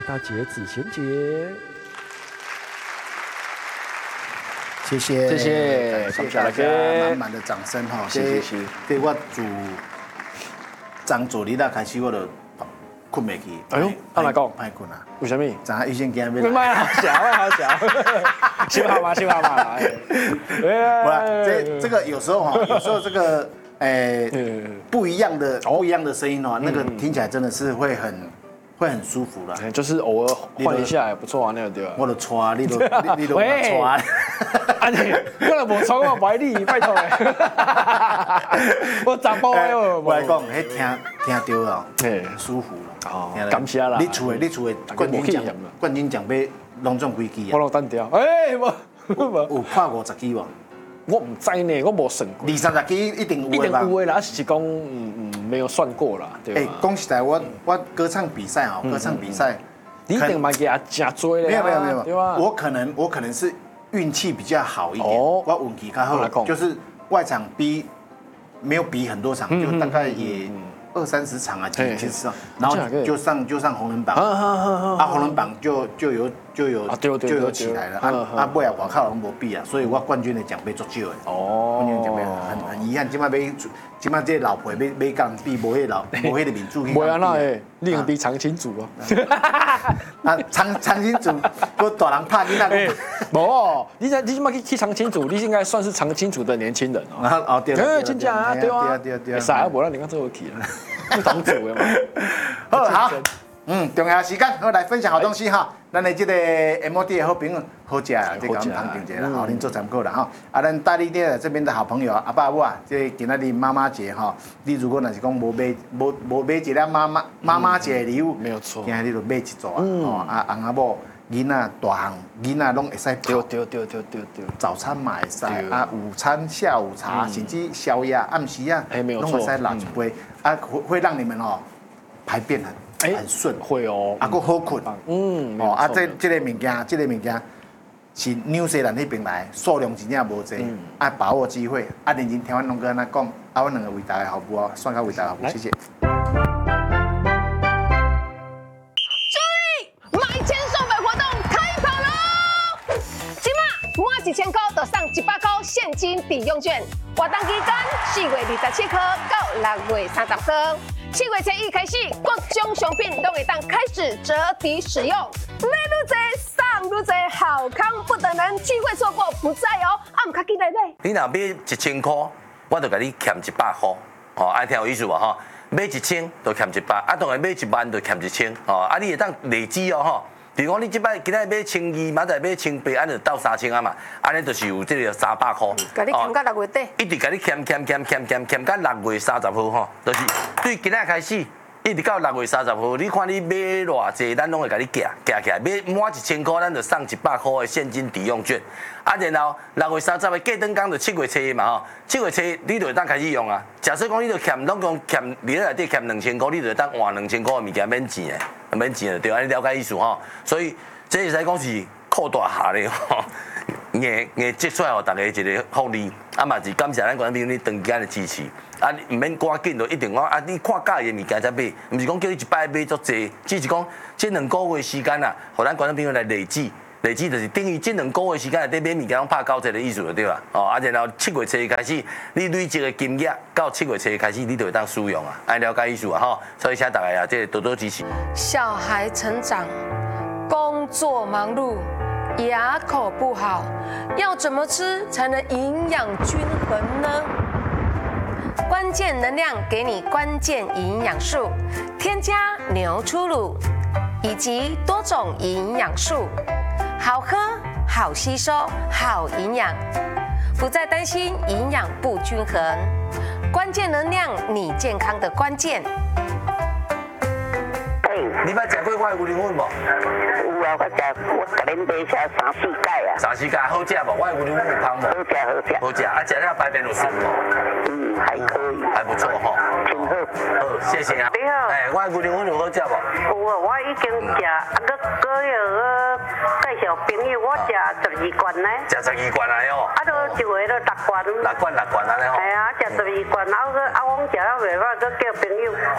大姐子贤姐， 谢谢， 谢谢， 感谢大家满满的掌声哈！ 谢谢。 对我自昨做日开始，我就困袂去。 哎呦，阿来讲， 歹困啊？ 为什么？ 昨下医生今日要来。 卖好小，卖好小，笑好吗？笑好吗？ 不啦，这个有时候哈，有时候这个不一样的声音哦，那个听起来真的是会很舒服啦。 就是偶尔换一下也不错啊，那个对吧？ 我都穿，你都穿。 啊你，我都无穿，我不爱你，拜托嘞。我查甫的我来讲，迄听到哦，舒服啦。 哦，感谢啦。 你厝的冠军奖杯拢中几支啊？ 我拢单调。 有跨50支无？ 我唔知呢，我无算过。 20-30支一定有的吧？ 一定有的啦，是讲没有算过啦，对吧？ 讲实在，我歌唱比赛哦，歌唱比赛， 你一定嘛给他真多嘞。 没有， 对吧？ 我可能是运气比较好一点，我运气较好，就是外场没有比很多场，就大概也20-30场啊，其实啊，然后就上红人榜，红人榜就有起来了，尾啊外口拢无比啊，所以我冠军的奖杯足少的，冠军奖杯很遗憾，今麦这老婆要讲比无迄个民主， 无安那诶，你用比长青组哦， 啊长青组，我大人拍囡仔， 无，你今麦去长青组，你应该算是长青组的年轻人哦， 哦对， 真正啊，对啊，会使啊，无咱另外做去啦。不同组的嘛。 好，重要时间，我来分享好东西哈。咱的这个 MOD 的好朋友好食啊，这个我们谈定一下啦，好，您做参考啦哈。啊，咱大力店这边的好朋友阿爸母啊，这今仔日妈妈节哈，你如果若是讲无买一粒妈妈节的礼物， 没有错， 今仔日就买一组啊，哦啊翁仔某。囡仔大汉，囡仔拢会使泡。对。早餐嘛会使，啊，午餐、下午茶，甚至宵夜、暗时啊，拢会使拿一杯，啊，会让你们哦排便很顺。 会哦。 啊，佫好困。哦，啊，这个物件是纽西兰那边来，数量真正无济，啊，把握机会，啊，认真听阮龙哥安怎讲，啊，阮两个为大家服务，算到为大家服务，谢谢。 1000块就送100块现金抵用券，活动期间4月27号到6月30号，7月初1开始，各种商品都会当开始折抵使用，买愈多送愈多，好康不等人，机会错过不再哦，啊，唔卡记来买。 你若买1000块，我就给你欠100块，哦，爱听有意思无吼？买1000就欠100，啊，当然买1万就欠1000，哦，啊，你会当累积哦，吼。比如讲，你即摆今仔买1200，明仔买1800，安就到3000啊嘛，安尼就是有这个300块。 甲你欠到6月底， 一直甲你欠到6月30号吼，就是对今仔开始，一直到6月30号，你看你买偌济，咱拢会甲你夹起来，买满1000块，咱就送100块的现金抵用券。啊，然后6月30号过灯工就7月初嘛吼，7月初你就会当开始用啊。假设讲你就欠总共欠你内底欠2000块，你就会当换2000块的物件免钱的，免钱的对，安尼了解意思吼。所以这会使讲是扩大下咧吼，硬接出来互大家一个福利，啊嘛是感谢咱观众朋友你长期的支持，啊唔免赶紧就一定讲啊你看介意的物件才买，唔是讲叫你一摆买足济，只是讲这2个月时间啊，互咱观众朋友来累积就是等于这2个月时间内底买物件拢拍90%的意思就对啦。哦，啊然后7月初开始，你累积的金额到7月初开始，你就会当使用啊，爱了解意思啊吼。所以请大家啊，这多多支持。 小孩成长，工作忙碌，牙口不好，要怎么吃才能营养均衡呢？关键能量给你关键营养素，添加牛初乳以及多种营养素。好喝、好吸收、好营养，不再担心营养不均衡。关键能量，你健康的关键。 你捌食过我的牛奶粉无？ 有啊，我甲恁买下3-4届啊。 3-4届好食无？我的牛奶粉有香无？好食，啊，食了排便有顺无？ 还可以， 还不错吼。 挺好。 好，谢谢啊。 你好。 我的牛奶粉有好食无？ 有啊，我已经食，搁要介绍朋友，我食12罐呢。 食12罐来哦。 啊，都一回都6罐。 6罐安尼吼。 系啊，食12罐，啊，我讲了袂歹，搁叫朋友。